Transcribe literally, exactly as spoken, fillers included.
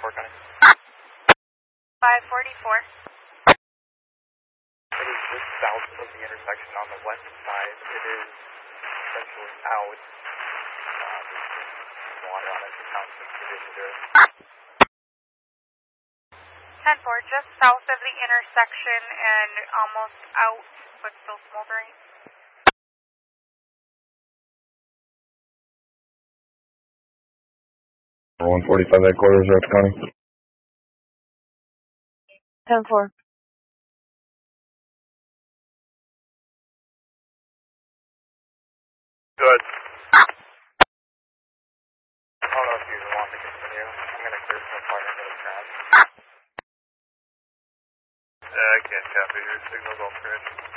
forty-four, Connie. five forty-four. It is just south of the intersection on the west side. It is essentially out. Uh, there's water on it. The township division there. ten four, just south of the intersection and almost out, but still smoldering. one forty-five headquarters, Rapid County. ten four. Good. I don't know if you want to continue. I'm going to clear some fire into the crash. Yeah, I can't copy. Your signal's all scratched.